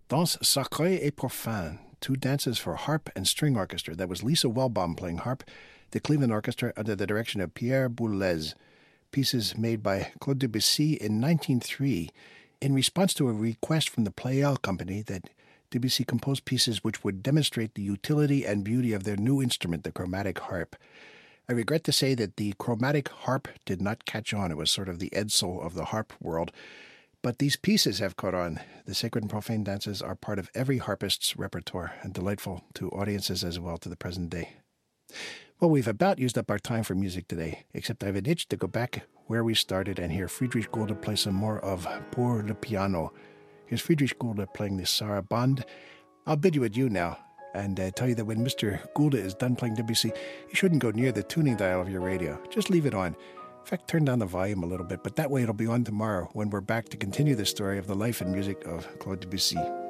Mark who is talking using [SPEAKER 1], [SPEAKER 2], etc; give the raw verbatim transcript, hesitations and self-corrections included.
[SPEAKER 1] Danse Sacrée et Profane, two dances for harp and string orchestra. That was Lisa Wellbaum playing harp, the Cleveland Orchestra under the direction of Pierre Boulez. Pieces made by Claude Debussy in nineteen oh three in response to a request from the Pleyel Company that Debussy composed pieces which would demonstrate the utility and beauty of their new instrument, the chromatic harp. I regret to say that the chromatic harp did not catch on. It was sort of the Edsel of the harp world. But these pieces have caught on. The sacred and profane dances are part of every harpist's repertoire and delightful to audiences as well to the present day. Well, we've about used up our time for music today, except I have an itch to go back where we started and hear Friedrich Gulde play some more of Pour le Piano. Here's Friedrich Gulde playing the Sarabande. I'll bid you adieu now and uh, tell you that when Mister Gulde is done playing Debussy, you shouldn't go near the tuning dial of your radio. Just leave it on. In fact, turn down the volume a little bit, but that way it'll be on tomorrow when we're back to continue the story of the life and music of Claude Debussy.